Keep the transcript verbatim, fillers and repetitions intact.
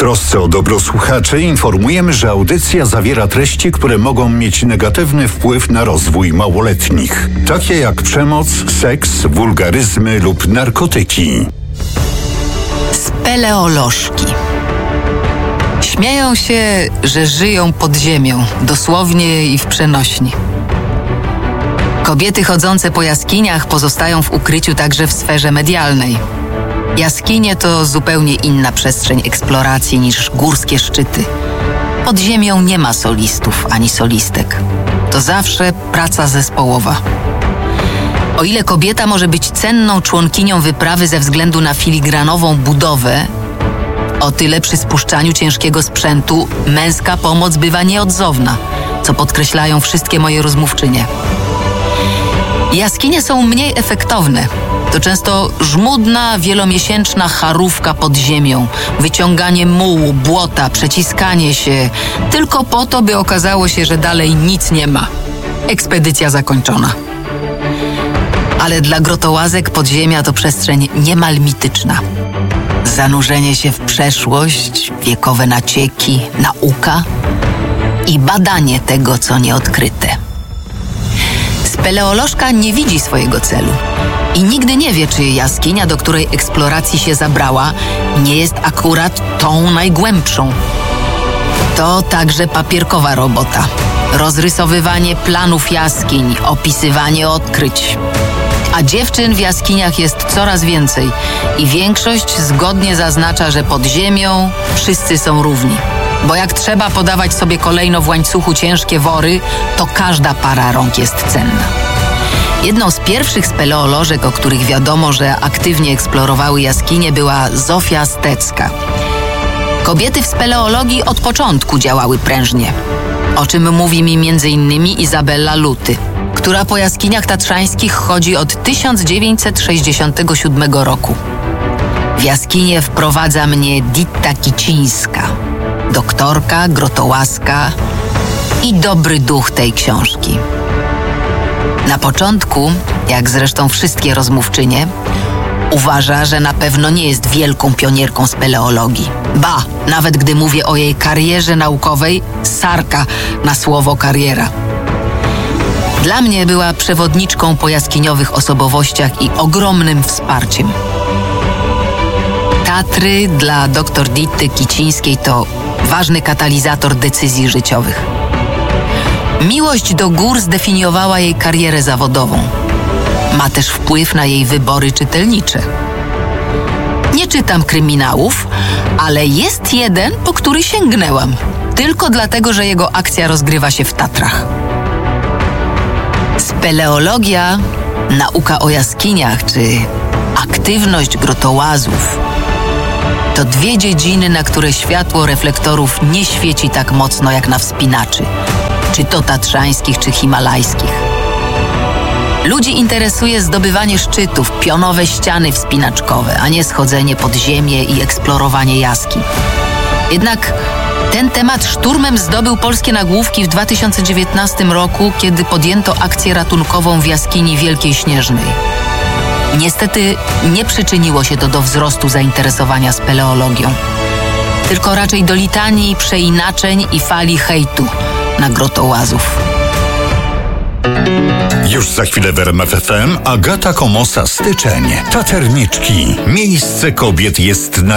trosce o dobro słuchaczy informujemy, że audycja zawiera treści, które mogą mieć negatywny wpływ na rozwój małoletnich, takie jak przemoc, seks, wulgaryzmy lub narkotyki. Speleolożki. Śmieją się, że żyją pod ziemią, dosłownie i w przenośni. Kobiety chodzące po jaskiniach pozostają w ukryciu także w sferze medialnej. Jaskinie to zupełnie inna przestrzeń eksploracji niż górskie szczyty. Pod ziemią nie ma solistów ani solistek. To zawsze praca zespołowa. O ile kobieta może być cenną członkinią wyprawy ze względu na filigranową budowę, o tyle przy spuszczaniu ciężkiego sprzętu męska pomoc bywa nieodzowna, co podkreślają wszystkie moje rozmówczynie. Jaskinie są mniej efektowne. To często żmudna, wielomiesięczna charówka pod ziemią, wyciąganie mułu, błota, przeciskanie się, tylko po to, by okazało się, że dalej nic nie ma. Ekspedycja zakończona. Ale dla grotołazek podziemia to przestrzeń niemal mityczna. Zanurzenie się w przeszłość, wiekowe nacieki, nauka i badanie tego, co nieodkryte. Speleolożka nie widzi swojego celu i nigdy nie wie, czy jaskinia, do której eksploracji się zabrała, nie jest akurat tą najgłębszą. To także papierkowa robota. Rozrysowywanie planów jaskiń, opisywanie odkryć. A dziewczyn w jaskiniach jest coraz więcej i większość zgodnie zaznacza, że pod ziemią wszyscy są równi. Bo jak trzeba podawać sobie kolejno w łańcuchu ciężkie wory, to każda para rąk jest cenna. Jedną z pierwszych speleolożek, o których wiadomo, że aktywnie eksplorowały jaskinie, była Zofia Stecka. Kobiety w speleologii od początku działały prężnie, o czym mówi mi między innymi Izabella Luty, która po jaskiniach tatrzańskich chodzi od tysiąc dziewięćset sześćdziesiątego siódmego roku. W jaskinie wprowadza mnie Ditta Kicińska, doktorka, grotołaska i dobry duch tej książki. Na początku, jak zresztą wszystkie rozmówczynie, uważa, że na pewno nie jest wielką pionierką speleologii. Ba, nawet gdy mówię o jej karierze naukowej, sarka na słowo kariera. Dla mnie była przewodniczką po jaskiniowych osobowościach i ogromnym wsparciem. Tatry dla dr Ditty Kicińskiej to ważny katalizator decyzji życiowych. Miłość do gór zdefiniowała jej karierę zawodową. Ma też wpływ na jej wybory czytelnicze. Nie czytam kryminałów, ale jest jeden, po który sięgnęłam. Tylko dlatego, że jego akcja rozgrywa się w Tatrach. Speleologia, nauka o jaskiniach czy aktywność grotołazów to dwie dziedziny, na które światło reflektorów nie świeci tak mocno jak na wspinaczy, czy to tatrzańskich, czy himalajskich. Ludzi interesuje zdobywanie szczytów, pionowe ściany wspinaczkowe, a nie schodzenie pod ziemię i eksplorowanie jaskiń. Jednak ten temat szturmem zdobył polskie nagłówki w dwa tysiące dziewiętnastym roku, kiedy podjęto akcję ratunkową w jaskini Wielkiej Śnieżnej. Niestety nie przyczyniło się to do wzrostu zainteresowania speleologią, tylko raczej do litanii przeinaczeń i fali hejtu na grotołazów. Już za chwilę w R M F F M Agata Komosa Styczeń. Taterniczki. Miejsce kobiet jest na